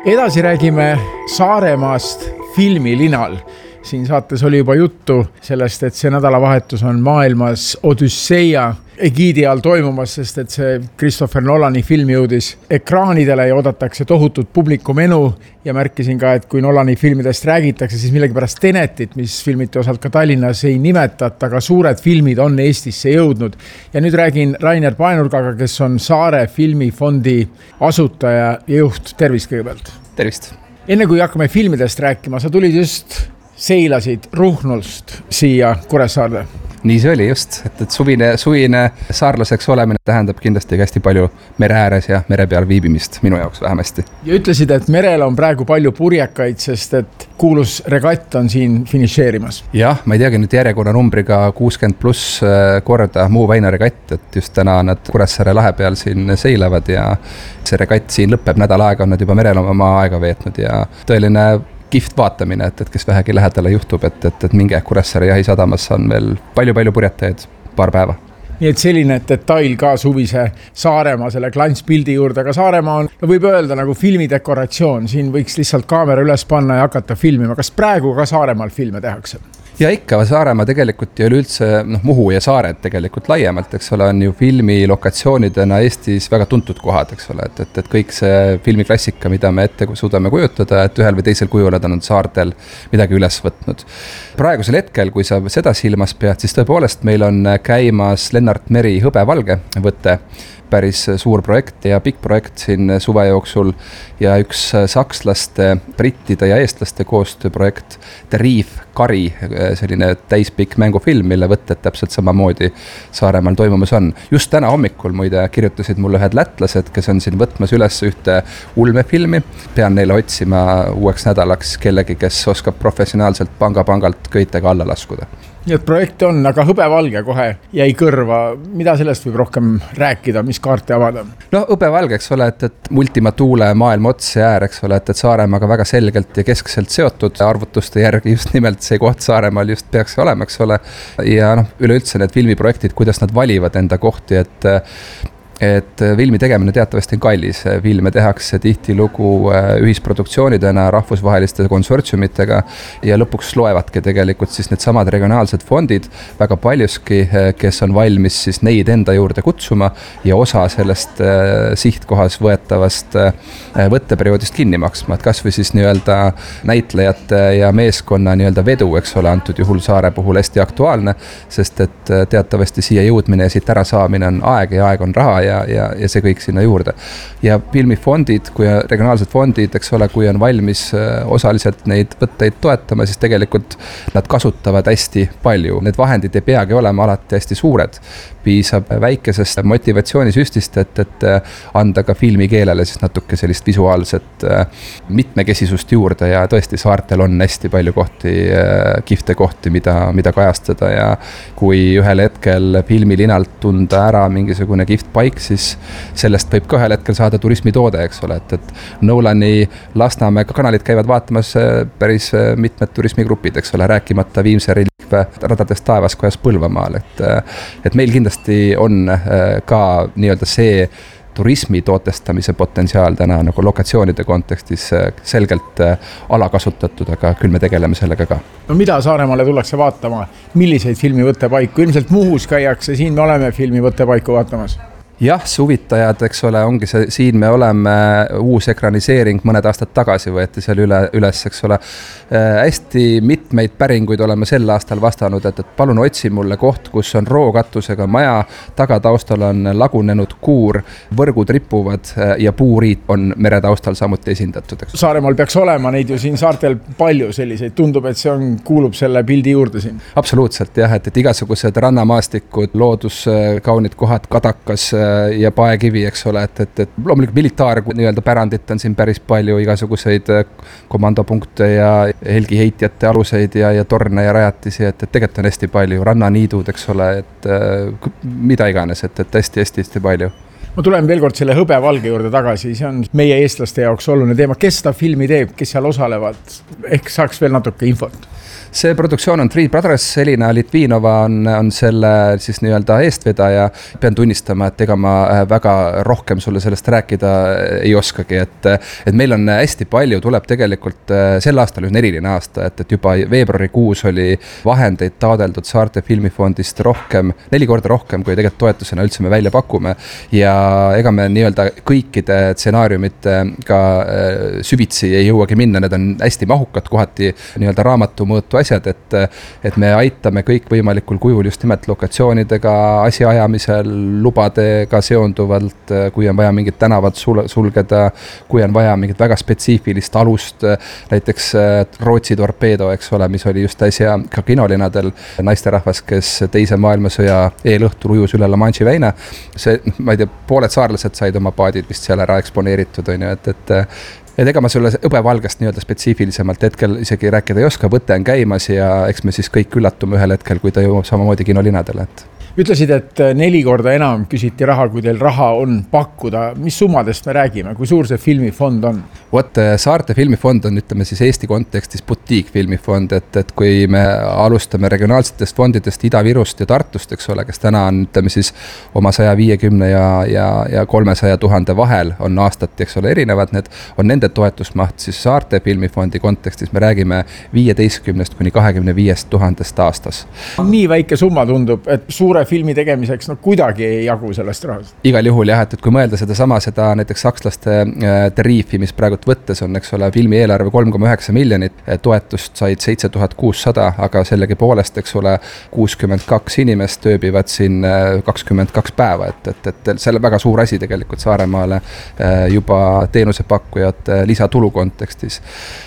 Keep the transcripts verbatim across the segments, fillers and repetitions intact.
Edasi räägime Saaremaast filmilinal. Siin saates oli juba juttu sellest, et see nädalavahetus on maailmas Odüsseia egiidi all toimumas, sest et see Christopher Nolani film jõudis ekraanidele ja oodatakse tohutut publiku menu. Ja märkisin ka, et kui Nolani filmidest räägitakse, siis millegipärast Tenetit, mis filmiti osalt ka Tallinnas ei nimetata, aga suured filmid on Eestisse jõudnud. Ja nüüd räägin Rainer Paenurgaga, kes on Saare filmifondi asutaja ja juht. Tervist kõigepealt. Tervist. Enne kui hakkame filmidest rääkima, sa tulid just seilasid Ruhnulst siia Kuressaarde. Nii see oli just, et, et suvine, suvine saarlaseks olemine tähendab kindlasti hästi palju mere ääres ja mere peal viibimist, minu jaoks vähemasti. Ja ütlesid, et merel on praegu palju purjekaid, sest et kuulus regatt on siin finišeerimas. Jah, ma ei teagi nüüd järjekonna numbriga kuuskümmend pluss korda muu väina regatt, et just täna nad Kuressaare lahe peal siin seilavad ja see regatt siin lõpeb nädal aega, on nad juba merel oma aega veetnud ja tõeline kihvt vaatamine, et, et kes vähegi lähedale juhtub, et, et, et minge Kuressaare jahisadamas on veel palju-palju purjetajaid paar päeva. Nii et selline detail ka suvise Saaremaa selle klantspildi juurde, aga Saaremaa on, no võib öelda nagu filmidekoratsioon, siin võiks lihtsalt kaamera üles panna ja hakata filmima. Kas praegu ka Saaremaal filme tehakse? Ja ikka Saaremaa tegelikult ja üleüldse no, Muhu ja Saared tegelikult laiemalt, eks ole, on ju filmi lokatsioonidena Eestis väga tuntud kohad, eks ole, et, et, et kõik see filmiklassika, mida me ette suudame kujutada, et ühel või teisel kujul on saartel midagi üles võtnud. Praegusel hetkel, kui sa seda silmas pead, siis tõepoolest meil on käimas Lennart Meri Hõbevalge võte, päris suur projekt ja pikk projekt siin suve jooksul ja üks sakslaste, brittide ja eestlaste koostööprojekt The Reef Kari, selline täispikk mängufilm, mille võtted täpselt samamoodi Saaremaal toimumas on. Just täna hommikul muide kirjutasid mulle ühed lätlased, kes on siin võtmas üles ühte ulmefilmi. Pean neile otsima uueks nädalaks kellegi, kes oskab professionaalselt panga-pangalt köitega alla laskuda. Nii et projekt on, aga Hõbevalge kohe jäi kõrva. Mida sellest võib rohkem rääkida, mis kaarte avada? No Hõbevalge, eks ole, et, et Multima tuule maailma otse äär, eks ole, et, et Saaremaaga väga selgelt ja keskselt seotud arvutuste järgi just nimelt see koht Saaremaal just peaks olema, eks ole. Ja noh, üleüldse need filmiprojektid, kuidas nad valivad enda kohti, et et filmi tegemine teatavasti on kallis. Filme tehakse tihtilugu ühisproduktsioonidena rahvusvaheliste konsortsiumitega ja lõpuks loevadki tegelikult siis need samad regionaalsed fondid väga paljuski, kes on valmis siis neid enda juurde kutsuma ja osa sellest sihtkohas võetavast võtteperioodist kinni maksma, et kas või siis nii-öelda näitlejate ja meeskonna nii-öelda vedu, eks ole, antud juhul Saare puhul hästi aktuaalne, sest et teatavasti siia jõudmine ja siit ära saamine on aeg ja aeg on raha ja Ja, ja, ja see kõik sinna juurde. Ja filmifondid, kui regionaalsed fondid, eks ole, kui on valmis osaliselt neid võtteid toetama, siis tegelikult nad kasutavad hästi palju. Need vahendid ei peagi olema alati hästi suured. Piisab väikesest motivatsioonisüstist, et, et anda ka filmikeelele siis natuke sellist visuaalset mitmekesisust juurde ja tõesti saartel on hästi palju kohti, kihvte kohti, mida, mida kajastada ja kui ühel hetkel filmilinalt tunda ära mingisugune kihvt paik, siis sellest võib ka ühel hetkel saada turismitoode, eks ole, et, et Nolani Lasnamäe kanalid käivad vaatamas päris mitmed turismigrupid, eks ole, rääkimata Viimse rellikve radadest taevas kojas Põlvamaal, et, et meil kindlasti on ka nii-öelda see turismi tootestamise potentsiaal täna nagu lokatsioonide kontekstis selgelt alakasutatud, aga küll me tegeleme sellega ka. No mida Saaremaale tullakse vaatama? Milliseid filmivõttepaiku? Ilmselt Muhus käiakse, siin me oleme filmivõttepaiku vaatamas. Jah, suvitajad, eks ole, ongi see, siin me oleme uus ekraniseering mõned aastad tagasi võeti seal üle, üles, eks ole. Äh, hästi mitmeid päringuid oleme sel aastal vastanud, et, et palun otsi mulle koht, kus on rookatusega maja, tagataustal on lagunenud kuur, võrgud ripuvad ja puuriit on meretaustal samuti esindatud. Saaremaal peaks olema neid ju siin saartel palju selliseid, tundub, et see on, kuulub selle pildi juurde siin. Absoluutselt jah, et, et igasugused rannamaastikud, looduskaunid kohad, Kadakas ja Paekivi, eks ole, et, et, et loomulikult militaar nii-öelda pärandit on siin päris palju, igasuguseid komandopunkte ja helgiheitjate aluseid ja, ja torne ja rajatisi, et, et tegelikult on hästi palju, rannaniidud, eks ole, et mida iganes, et, et hästi-hästi palju. Ma tulen veel kord selle Hõbevalge juurde tagasi, see on meie eestlaste jaoks oluline teema, kes seda filmi teeb, kes seal osalevad, ehk saaks veel natuke infot? see produktsioon on Three Brothers, Elina Litvinova on, on selle siis nii-öelda eestvedaja. Pean tunnistama, et ega ma väga rohkem sulle sellest rääkida ei oskagi, et, et meil on hästi palju, tuleb tegelikult sel aastal on eriline aasta, et, et juba veebruarikuus oli vahendeid taadeldud Saarte filmifondist rohkem, neli korda rohkem, kui tegelikult toetusena üldse me välja pakume. Ja ega me nii-öelda kõikide stsenaariumitega süvitsi ei jõuagi minna, need on hästi mahukad, kohati nii-öelda raamatu mõõtu asjad, et, et me aitame kõik võimalikul kujul just nimelt lokatsioonidega, asjaajamisel, lubadega seonduvalt, kui on vaja mingit tänavad sul, sulgeda, kui on vaja mingit väga spetsiifilist alust, näiteks Rootsi torpeedo, eks ole, mis oli just äsja ka kinolinadel naisterahvas, kes teise maailmasõja eelõhtul ujus üle La Manche'i väina. See, ma ei tea, pooled saarlased said oma paadid vist seal ära eksponeeritud, on ju, et, et et ega ma sulle õbevalgast nii-öelda spetsiifilisemalt hetkel isegi rääkida ei oska, võte on käimas ja eks me siis kõik üllatume ühel hetkel, kui ta ju samamoodi kinolinadel, et ütlesid, et neli korda enam küsiti raha, kui teil raha on pakkuda. Mis summadest me räägime? Kui suur see filmifond on? Vot Saarte filmifond on, ütleme siis Eesti kontekstis butiik filmifond, et, et kui me alustame regionaalsetest fondidest Ida-Virust ja Tartust, eks ole, kes täna on, ütleme siis oma saja viiekümne ja, ja, ja kolmesaja tuhande vahel on aastat, eks ole, erinevad, need on nende toetusmaht, siis Saarte filmifondi kontekstis me räägime viieteistkümnest kuni kahekümne viiest tuhandest aastas. Nii väike summa tundub, et suure filmi tegemiseks no kuidagi ei jagu sellest rahast. Igal juhul jah, et, et kui mõelda seda sama, seda näiteks sakslaste tariifi, mis praegu võttes on, eks ole, filmi eelarve kolm koma üheksa miljonit, toetust said seitse tuhat kuussada, aga sellegi poolest, eks ole, kuuskümmend kaks inimest tööbivad siin kakskümmend kaks päeva, et, et, et selle väga suur asi tegelikult Saaremaale juba teenusepakkujate lisatulu kontekstis.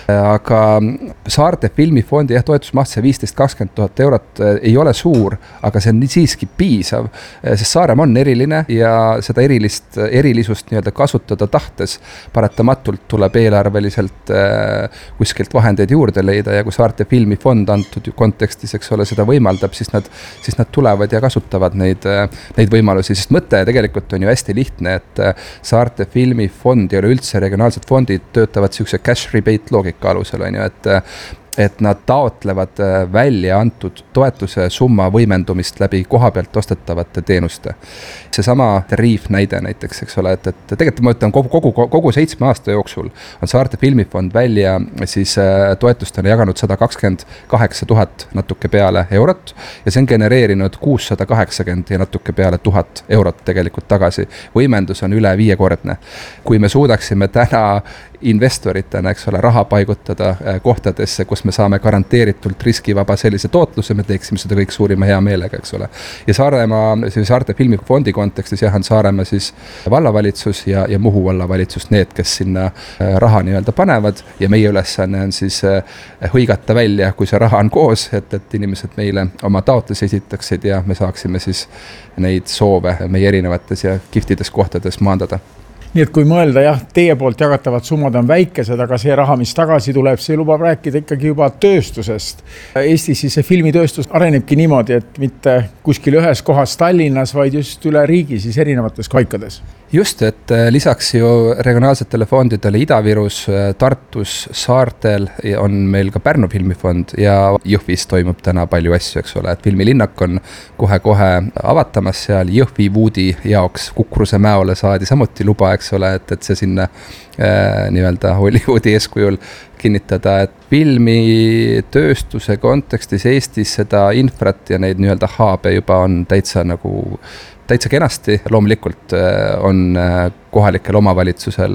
Aga Saarte filmifondi jah, toetusmaht see viisteist kakskümmend tuhat eurot ei ole suur, aga see on siiski piisav, sest Saaremaa on eriline ja seda erilist, erilisust nii-öelda kasutada tahtes paratamatult tuleb eelarveliselt kuskilt vahendeid juurde leida ja kui Saarte filmifond antud kontekstis, eks ole, seda võimaldab, siis nad, siis nad tulevad ja kasutavad neid, neid võimalusi, sest mõte tegelikult on ju hästi lihtne, et Saarte filmifond ja üldse regionaalsed fondid töötavad siukse cash rebate loogika alusel, on ju, et et nad taotlevad välja antud toetuse summa võimendumist läbi koha pealt ostetavate teenuste. See sama tariif näide näiteks, eks ole, et, et tegelikult ma ütlen kogu, kogu, kogu seitsme aasta jooksul on Saarte filmifond välja siis toetustena jaganud sada kakskümmend kaheksa tuhat natuke peale eurot ja see on genereerinud kuussada kaheksakümmend ja natuke peale tuhat eurot tegelikult tagasi. Võimendus on üle viiekordne. Kui me suudaksime täna investoritena, eks ole, raha paigutada kohtadesse, kus me saame garanteeritult riskivaba sellise tootluse, me teeksime seda kõik suurima hea meelega, eks ole. Ja Saaremaa, Saarte filmifondi kontekstis jah, on Saaremaa siis vallavalitsus ja, ja Muhu vallavalitsus need, kes sinna raha nii-öelda panevad ja meie ülesanne on siis hõigata välja, kui see raha on koos, et, et inimesed meile oma taotlusi esitaksid ja me saaksime siis neid soove meie erinevates ja kihvtides kohtades maandada. Nii et kui mõelda, jah, teie poolt jagatavad summad on väikesed, aga see raha, mis tagasi tuleb, see lubab rääkida ikkagi juba tööstusest. Eestis siis see filmitööstus arenebki niimoodi, et mitte kuskil ühes kohas Tallinnas, vaid just üle riigi siis erinevates paikades. Just, et lisaks ju regionaalsetele fondidele Ida-Virus, Tartus, Saartel on meil ka Pärnu filmifond ja Jõhvis toimub täna palju asju, eks ole, et filmilinnak on kohe-kohe avatamas seal Jõhvi Woodi jaoks Kukruse mäole saadi samuti luba, eks ole, et, et see sinna äh, nii-öelda Hollywoodi eeskujul kinnitada, et filmitööstuse kontekstis Eestis seda infrat ja neid nii-öelda haabe juba on täitsa nagu täitsa kenasti, loomulikult on kohalikel omavalitsusel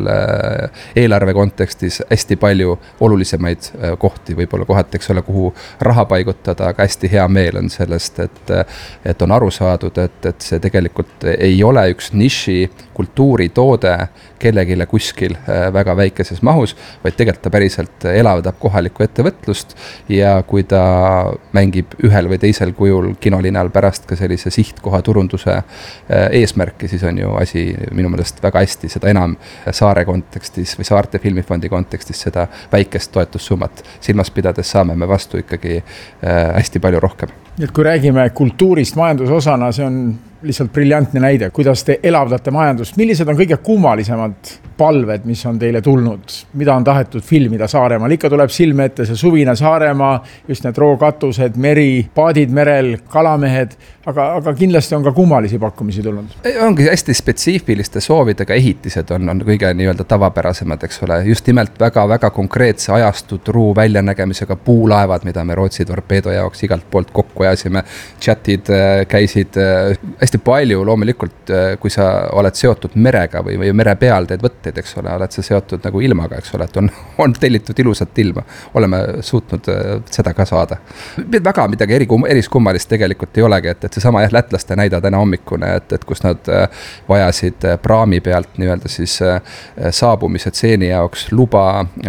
eelarve kontekstis hästi palju olulisemaid kohti, võib-olla kohati, eks ole, kuhu raha paigutada, aga hästi hea meel on sellest, et, et on aru saadud, et, et see tegelikult ei ole üks niši kultuuritoode kellegile kuskil väga väikeses mahus, vaid tegelikult ta päriselt elavdab kohalikku ettevõtlust ja kui ta mängib ühel või teisel kujul kinolinal pärast ka sellise sihtkoha turunduse eesmärki, siis on ju asi minu meelest väga hästi, seda enam Saare kontekstis või Saarte filmifondi kontekstis seda väikest toetussummat silmas pidades saame me vastu ikkagi hästi palju rohkem. Et kui räägime kultuurist majandusosana, see on lihtsalt briljantne näide, kuidas te elavdate majandust. Millised on kõige kummalisemad palved, mis on teile tulnud, mida on tahetud filmida Saaremaal? Ikka tuleb silme ette see suvine Saaremaa, just need rookatused, meri, paadid merel, kalamehed, aga, aga kindlasti on ka kummalisi pakkumisi tulnud. Ongi hästi spetsiifiliste soovidega ehitised on, on kõige nii-öelda tavapärasemad, eks ole. Just nimelt väga-väga konkreetse ajastu truu väljanägemisega puulaevad, mida me Rootsi torpeedo jaoks igalt poolt kokku ajasime. Chatid käisid hästi palju, loomulikult, kui sa oled seotud merega või, või mere peal teed võtteid, eks ole, oled sa seotud nagu ilmaga, eks ole, et on, on tellitud ilusat ilma. Oleme suutnud seda ka saada. Väga midagi eri, eriskummalist tegelikult ei olegi, et, et seesama jah, lätlaste näida täna hommikune, et, et kus nad vajasid praami pealt nii-öelda siis saabumise tseeni jaoks luba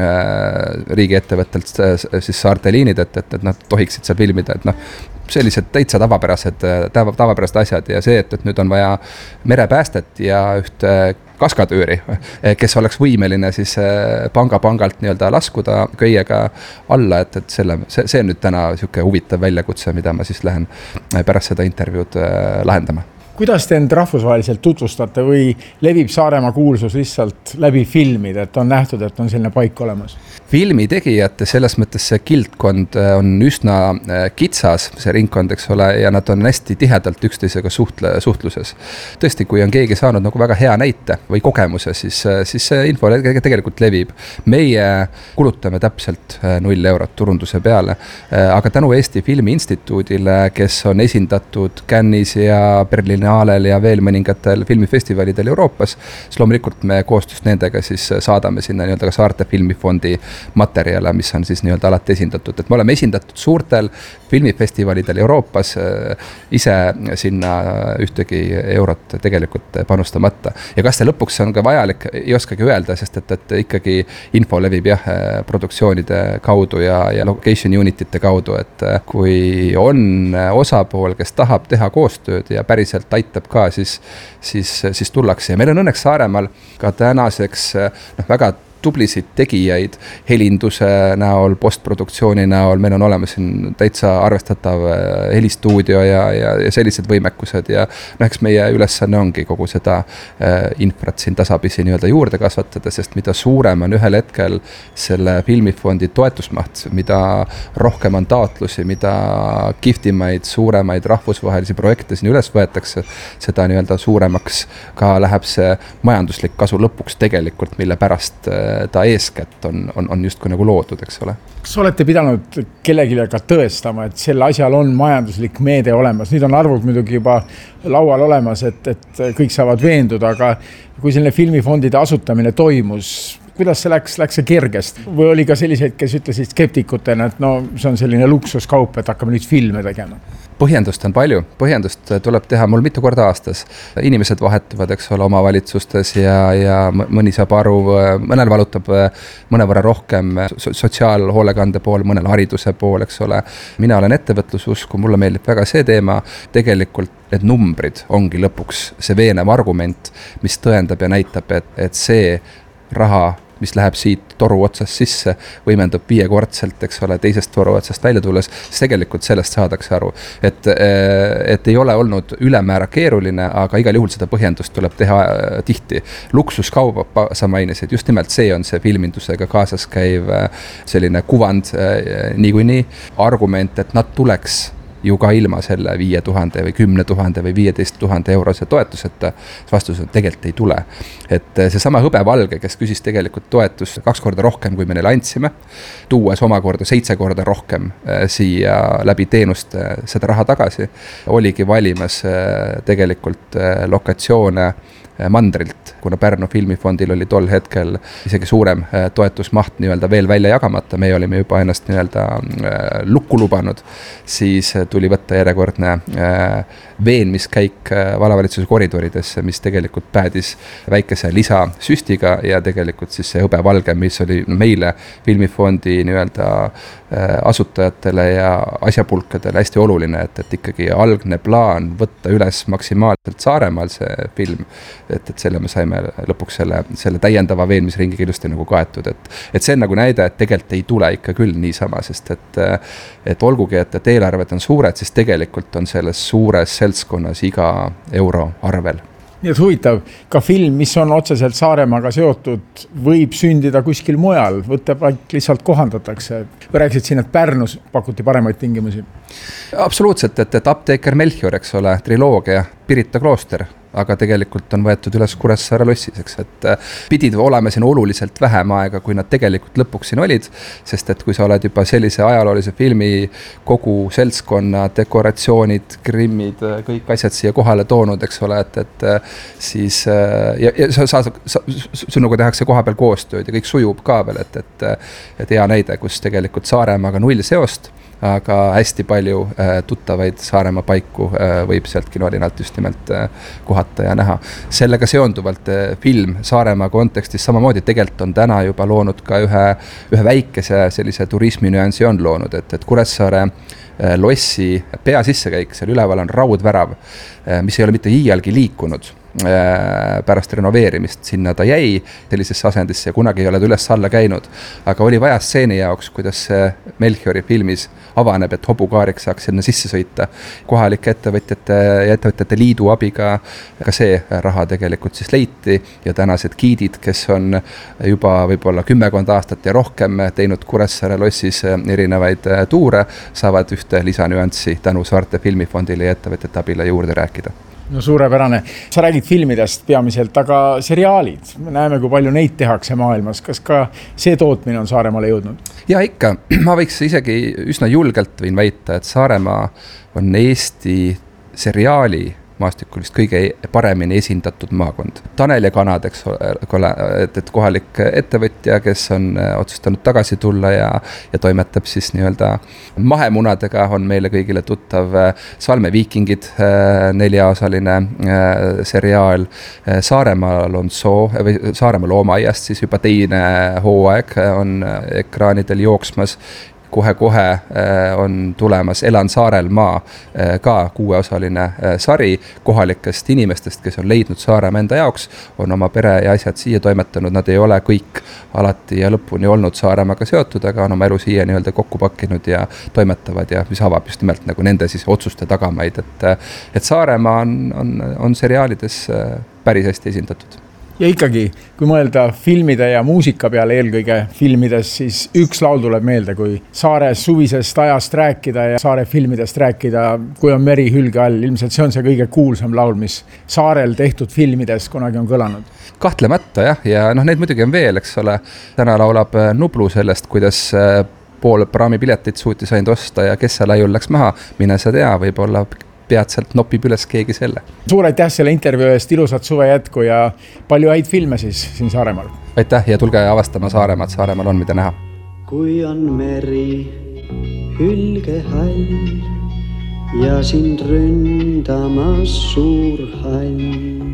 riigiettevõttelt siis saarteliinid, et, et, et nad tohiksid seal filmida, et noh, sellised täitsa tavapärased, tavapärased asjad ja see, et, et nüüd on vaja merepäästet ja üht kaskadööri, kes oleks võimeline siis panga pangalt nii-öelda laskuda köiega alla, et, et selle, see, see on nüüd täna siuke huvitav väljakutse, mida ma siis lähen pärast seda intervjuud lahendama. Kuidas te end rahvusvaheliselt tutvustate või levib Saaremaa kuulsus lihtsalt läbi filmid, et on nähtud, et on selline paik olemas? Filmi tegijate selles mõttes see kildkond on üsna kitsas, see ringkond, eks ole, ja nad on hästi tihedalt üksteisega suhtle, suhtluses. Tõesti, kui on keegi saanud nagu väga hea näite või kogemuse, siis, siis see info tegelikult levib. Meie kulutame täpselt null eurot turunduse peale, aga tänu Eesti Filmi Instituudile, kes on esindatud Cannes'is ja Berlinaalel ja veel mõningatel filmifestivalidel Euroopas, siis loomulikult me koostöös nendega siis saadame sinna nii-öelda ka Saarte Filmifondi materjale, mis on siis nii-öelda alati esindatud, et me oleme esindatud suurtel filmifestivalidel Euroopas, ise sinna ühtegi eurot tegelikult panustamata. Ja kas see lõpuks on ka vajalik, ei oskagi öelda, sest et, et ikkagi info levib jah, produktsioonide kaudu ja, ja location unitite kaudu, et kui on osapool, kes tahab teha koostööd ja päriselt aitab ka, siis, siis, siis tullakse. Ja meil on õnneks Saaremaal ka tänaseks noh, väga tublisid tegijaid helinduse näol, postproduktsiooni näol, meil on olemas siin täitsa arvestatav helistuudio ja, ja, ja sellised võimekused ja no, eks meie ülesanne ongi kogu seda äh, infrat siin tasapisi nii-öelda juurde kasvatada, sest mida suurem on ühel hetkel selle filmifondi toetusmaht, mida rohkem on taotlusi, mida kihvtimaid, suuremaid rahvusvahelisi projekte siin üles võetakse, seda nii-öelda suuremaks ka läheb see majanduslik kasu lõpuks tegelikult, mille pärast äh, ta eeskätt on, on, on justkui nagu loodud, eks ole. Kas olete pidanud kellegile ka tõestama, et sel asjal on majanduslik meede olemas? Nüüd on arvud muidugi juba laual olemas, et, et kõik saavad veenduda, aga kui selline filmifondide asutamine toimus, kuidas see läks, läks see kergest? Või oli ka selliseid, kes ütlesid skeptikutena, et no see on selline luksuskaup, et hakkame nüüd filme tegema? Põhjendust on palju, põhjendust tuleb teha mul mitu korda aastas. Inimesed vahetuvad, eks ole, omavalitsustes ja, ja mõni saab aru, mõnel valutab mõnevõrra rohkem sotsiaalhoolekande pool, mõnel hariduse pool, eks ole. Mina olen ettevõtlususku, mulle meeldib väga see teema. Tegelikult need numbrid ongi lõpuks see veenev argument, mis tõendab ja näitab, et, et see raha, mis läheb siit toru otsast sisse, võimendub viiekordselt, eks ole, teisest toru otsast välja tulles, siis tegelikult sellest saadakse aru. Et, et ei ole olnud ülemäära keeruline, aga igal juhul seda põhjendust tuleb teha tihti. Luksuskauba sa mainisid, just nimelt see on see filmindusega kaasas käiv selline kuvand niikuinii argument, et nad tuleks ju ka ilma selle viie tuhande või kümne tuhande või viieteist tuhande eurose toetuseta, vastus on tegelikult ei tule. Et see sama hõbevalge, kes küsis tegelikult toetust kaks korda rohkem, kui me neile andsime, tuues omakorda seitse korda rohkem siia läbi teenuste seda raha tagasi, oligi valimas tegelikult lokatsioone mandrilt, kuna Pärnu filmifondil oli tol hetkel isegi suurem toetusmaht nii-öelda veel välja jagamata, me olime juba ennast nii-öelda lukku lubanud, siis tuli võtta järjekordne veenmiskäik vallavalitsuse koridoridesse, mis tegelikult päädis väikese lisasüstiga ja tegelikult siis see hõbevalge, mis oli meile filmifondi nii-öelda asutajatele ja asjapulkadele hästi oluline, et, et ikkagi algne plaan võtta üles maksimaalselt Saaremaal see film, et, et selle me saime lõpuks selle, selle täiendava veenmisringiga ilusti nagu kaetud, et, et see on nagu näide, et tegelikult ei tule ikka küll niisama, sest et, et olgugi, et, et eelarved on suured, siis tegelikult on selles suures seltskonnas iga euro arvel. Nii et huvitav, ka film, mis on otseselt Saaremaaga seotud, võib sündida kuskil mujal, võttepaik lihtsalt kohandatakse. Rääksid siin, et Pärnus pakuti paremaid tingimusi. Absoluutselt, et, et Apteeker Melchior, eks ole, triloogia, Pirita klooster, aga tegelikult on võetud üles Kuressaare lossis, eks, et pidid olema siin oluliselt vähem aega, kui nad tegelikult lõpuks siin olid, sest et kui sa oled juba sellise ajaloolise filmi kogu seltskonna, dekoratsioonid, grimmid, kõik asjad siia kohale toonud, eks ole, et, et siis ja, ja sa, sa, sa, sinuga tehakse koha peal koostööd ja kõik sujub ka veel, et, et, et hea näide, kus tegelikult Saaremaaga null seost, aga hästi palju äh, tuttavaid Saaremaa paiku äh, võib sealt kinolinalt just nimelt äh, kohata ja näha. Sellega seonduvalt äh, film Saaremaa kontekstis samamoodi tegelikult on täna juba loonud ka ühe, ühe väikese sellise turisminüansi on loonud, et, et Kuressaare äh, lossi pea sissekäik, seal üleval on raudvärav, äh, mis ei ole mitte iialgi liikunud pärast renoveerimist, sinna ta jäi sellisesse asendisse ja kunagi ei ole ta üles alla käinud, aga oli vaja stseeni jaoks, kuidas see Melchiori filmis avaneb, et hobukaarik saaks sinna sisse sõita. Kohalike ettevõtjate ja ettevõtjate liidu abiga ka see raha tegelikult siis leiti ja tänased giidid, kes on juba võib-olla kümmekond aastat ja rohkem teinud Kuressaare lossis erinevaid tuure, saavad ühte lisanüanssi tänu Saarte filmifondile ja ettevõtjate abile juurde rääkida. No suurepärane. Sa räägid filmidest peamiselt, aga seriaalid, me näeme, kui palju neid tehakse maailmas. Kas ka see tootmine on Saaremaale jõudnud? Ja ikka, ma võiks isegi üsna julgelt võin väita, et Saaremaa on Eesti seriaali maastikulist kõige paremini esindatud maakond. Tanel ja kanad, eks ole, et, et kohalik ettevõtja, kes on otsustanud tagasi tulla ja, ja toimetab siis nii-öelda mahemunadega, on meile kõigile tuttav Salme viikingid, neljaosaline seriaal. Saaremaal on soo, või Saaremaa loomaaiast siis juba teine hooaeg on ekraanidel jooksmas. Kohe-kohe on tulemas Elan Saarel maa ka kuueosaline sari kohalikest inimestest, kes on leidnud Saaremaa enda jaoks, on oma pere ja asjad siia toimetanud, nad ei ole kõik alati ja lõpuni olnud Saaremaaga seotud, aga on oma elu siia nii-öelda kokku pakkinud ja toimetavad ja mis avab just nimelt nagu nende siis otsuste tagamaid, et, et Saaremaa on, on, on seriaalides päris hästi esindatud. Ja ikkagi, kui mõelda filmide ja muusika peale eelkõige filmides, siis üks laul tuleb meelde, kui Saare suvisest ajast rääkida ja Saare filmidest rääkida, kui on meri hülge all. Ilmselt see on see kõige kuulsam laul, mis Saarel tehtud filmides kunagi on kõlanud. Kahtlemata jah, ja noh, neid muidugi on veel, eks ole. Täna laulab Nublu sellest, kuidas pool praamipiletit suutis ainult osta ja kes seal aiul läks maha, mine sa tea, võib-olla peatselt nopib üles keegi selle. Suur aitäh selle intervjuu eest, ilusat suve jätku ja palju häid filme siis siin Saaremaal. Aitäh ja tulge avastama Saaremaad, Saaremaal on mida näha. Kui on meri hülge hall ja sind ründamas suur hall,